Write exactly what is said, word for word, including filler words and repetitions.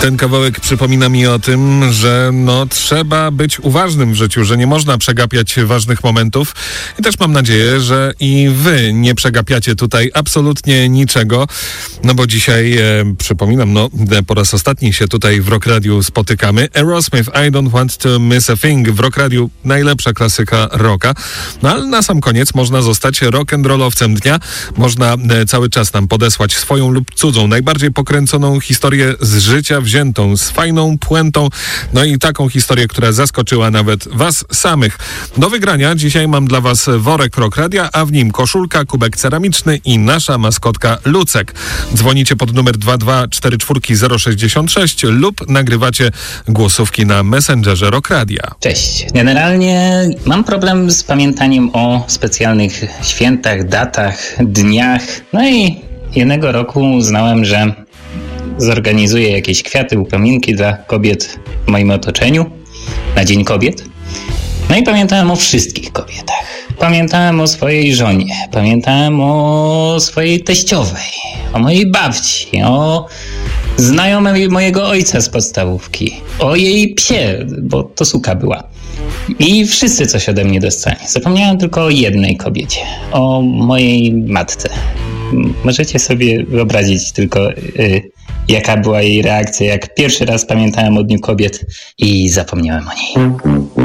Ten kawałek przypomina mi o tym, że no trzeba być uważnym w życiu, że nie można przegapiać ważnych momentów i też mam nadzieję, że i wy nie przegapiacie tutaj absolutnie niczego, no bo dzisiaj, e, przypominam, no po raz ostatni się tutaj w Rock Radiu spotykamy. Aerosmith, I Don't Want to Miss a Thing. W Rock Radiu najlepsza klasyka rocka, no ale na sam koniec można zostać rock'n'rollowcem dnia, można e, cały czas nam podesłać swoją lub cudzą, najbardziej pokręconą historię z życia wziętą, z fajną puentą, no i taką historię, która zaskoczyła nawet was samych. Do wygrania dzisiaj mam dla was worek Rock Radia, a w nim koszulka, kubek ceramiczny i nasza maskotka Lucek. Dzwonicie pod numer dwa dwa cztery cztery zero sześć sześć lub nagrywacie głosówki na Messengerze Rock Radia. Cześć. Generalnie mam problem z pamiętaniem o specjalnych świętach, datach, dniach. No i jednego roku uznałem, że zorganizuję jakieś kwiaty, upominki dla kobiet w moim otoczeniu na Dzień Kobiet. No i pamiętałem o wszystkich kobietach. Pamiętałem o swojej żonie, pamiętałem o swojej teściowej, o mojej babci, o znajomej mojego ojca z podstawówki, o jej psie, bo to suka była. I wszyscy coś ode mnie dostali. Zapomniałem tylko o jednej kobiecie, o mojej matce. Możecie sobie wyobrazić tylko, yy, jaka była jej reakcja, jak pierwszy raz pamiętałem o Dniu Kobiet i zapomniałem o niej.